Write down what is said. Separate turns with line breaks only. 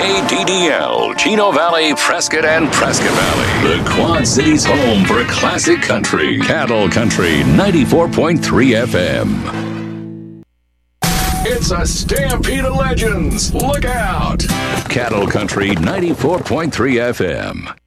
KDDL, Chino Valley, Prescott, and Prescott Valley. The Quad Cities' home for classic country. Cattle Country 94.3 FM. It's a stampede of legends. Look out. Cattle Country 94.3 FM.